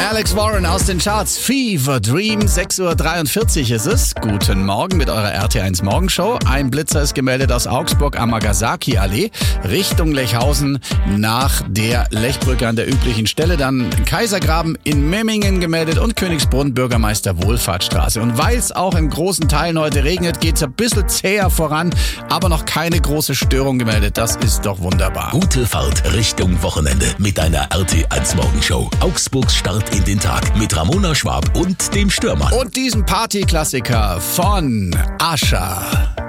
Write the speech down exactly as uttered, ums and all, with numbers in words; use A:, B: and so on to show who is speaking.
A: Alex Warren aus den Charts. Fever Dream, sechs Uhr dreiundvierzig ist es. Guten Morgen mit eurer R T eins Morgenshow. Ein Blitzer ist gemeldet aus Augsburg am Nagasaki-Allee, Richtung Lechhausen nach der Lechbrücke an der üblichen Stelle. Dann Kaisergraben in Memmingen gemeldet und Königsbrunn, Bürgermeister Wohlfahrtsstraße. Und weil es auch in großen Teilen heute regnet, geht es ein bisschen zäher voran, aber noch keine große Störung gemeldet. Das ist doch wunderbar.
B: Gute Fahrt Richtung Wochenende mit deiner R T eins Morgenshow. Augsburgs Start in den Tag mit Ramona Schwab und dem Stürmer.
A: Und diesen Partyklassiker von Ascher.